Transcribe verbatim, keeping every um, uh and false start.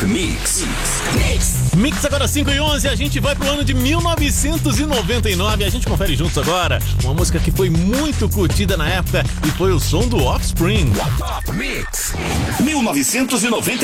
Top Mix. Mix. Mix agora cinco e onze, a gente vai pro ano de mil novecentos e noventa e nove. A gente confere juntos agora uma música que foi muito curtida na época e foi o som do Offspring. Top Mix. mil novecentos e noventa